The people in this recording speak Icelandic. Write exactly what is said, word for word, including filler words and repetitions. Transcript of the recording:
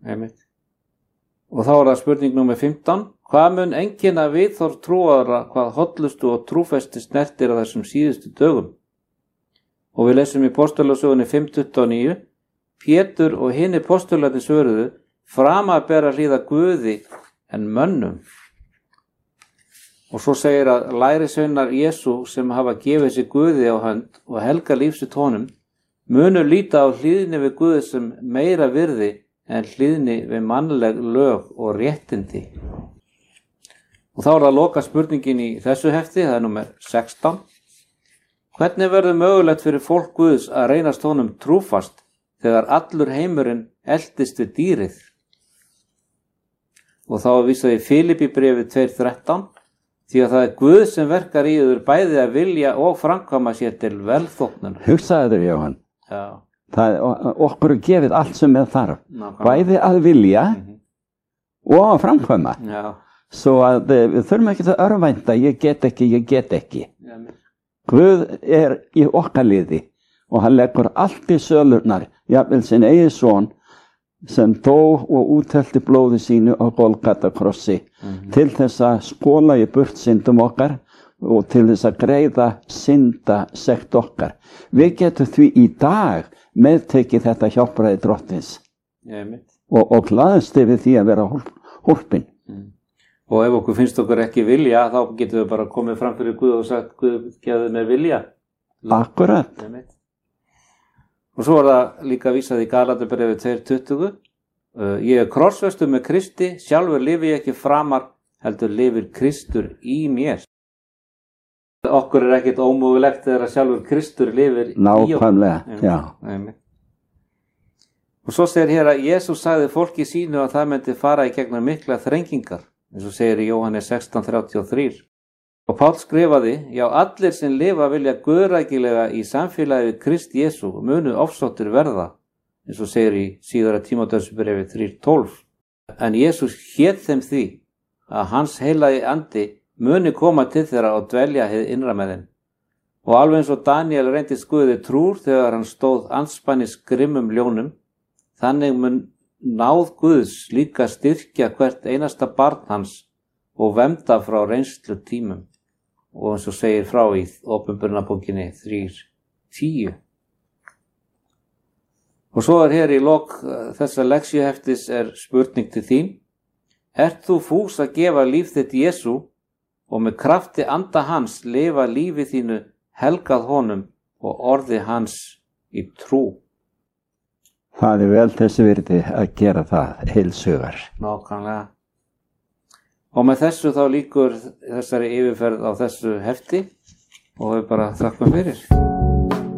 Einmitt. Og þá er það spurning númer fimmtán. Hvað mun einkenna viðhorf trúaðra hvað hollustu og trúfesti snertir á þessum síðustu dögum? Og við lesum í Postulasögunni fimm tuttugu og níu. Pétur og hinir postularnir svöruðu, framar ber að hlýða Guði en mönnum. Og svo segir að lærisveinar Jesú sem hafa gefið sér Guði á hönd og helga lífsitt honum, munu líta á hlýðni við Guði sem meira virði en hlýðni við mannleg lög og réttindi. Og þá er það loka spurningin í þessu hefti, það er númer sextán. Hvernig verður mögulegt fyrir fólk Guðs að reynast honum trúfast þegar allur heimurinn eldist við dýrið? Og þá vísaði Filipi bréfið tvö þrettán, því að það er Guð sem verkar í yður bæði að vilja og framkvæma sér til velþóknunar. Hugsaðu þér, Jóhann. Já. Það er okkur er gefið allt sem við þarf. Nákvæmlega. Bæði að vilja mm-hmm. og að framkvæma. Já. Svo að við þurfum ekki að örvænta, ég get ekki, ég get ekki. Já, Guð er í okkar liði og hann leggur allt í sölurnar, jafnvel sinn eigin son sem dó og úthelti blóði sínu á Golgatakrossi mm-hmm. til þess að skóla í burt syndum okkar og til þess að greiða synda sekt okkar. Við getum því í dag meðtekið þetta hjálpræði drottins og, og glaðst yfir því að vera hólpin. Mm. Og ef okkur finnst okkur ekki vilja, þá getum við bara komið fram fyrir Guð og sagt, Guð, gefðu mér vilja. Akkurat. Og svo er það líka vísað í Galaterbréfi tvö tuttugu. Uh, ég er krossfestur með Kristi, sjálfur lifi ég ekki framar, heldur lifir Kristur í mér. Okkur er ekkert ómögulegt þegar að sjálfur Kristur lifir Nákvæmlega, í okkur. Nákvæmlega, já. Einmitt. Og svo segir hér að Jesús sagði fólki sínu að það myndi fara í gegnum mikla þrengingar, eins og segir í Jóhannes sextán þrjátíu og þrjú. Og Páll skrifaði, já allir sem lifa vilja guðrækilega í samfélagi við Krist Jesú munu ofsóttir verða, eins og segir í síðara Tímóteusbréfi þrjú tólf. En Jesús hét þeim því að hans heilagi andi muni koma til þeirra og dvelja hið innra með þeim. Og alveg eins og Daniel reyndist Guði trúr þegar hann stóð andspænis grimmum ljónum, þannig mun náð Guðs líka styrkja hvert einasta barn hans og vernda frá reynslu tímum. Og eins og segir frá í Opinberunarbókinni þrjú tíu. Og svo er hér í lok þessa leksjuheftis er spurning til þín. Ert þú fús að gefa líf þitt Jesú og með krafti anda hans lifa lífi þínu helgað honum og orði hans í trú? Það er vel þessi virði að gera það heilsugar. Nákvæmlega. Og með þessu þá lýkur þessari yfirferð á þessu hefti og við bara þakkum fyrir.